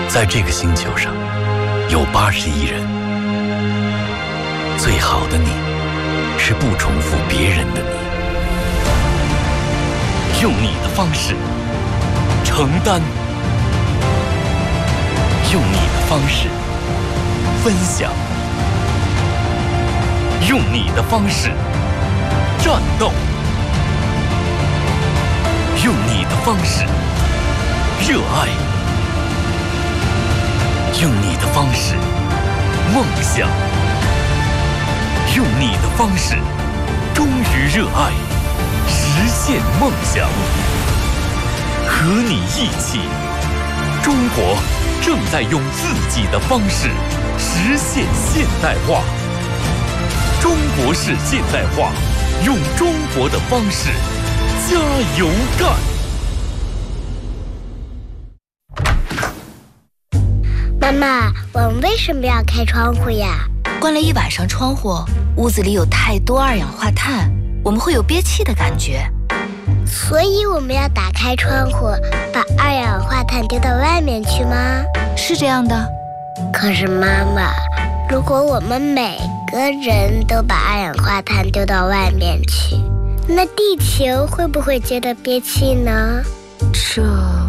在这个星球上，有80亿人。最好的你，是不重复别人的你。用你的方式承担，用你的方式分享，用你的方式战斗，用你的方式热爱，用你的方式梦想，用你的方式忠于热爱，实现梦想。和你一起，中国正在用自己的方式实现现代化。中国式现代化，用中国的方式加油干！ 妈妈，我们为什么要开窗户呀？ 关了一晚上窗户，屋子里有太多二氧化碳，我们会有憋气的感觉。 所以我们要打开窗户，把二氧化碳丢到外面去吗？ 是这样的。 可是妈妈，如果我们每个人都把二氧化碳丢到外面去，那地球会不会觉得憋气呢？ 这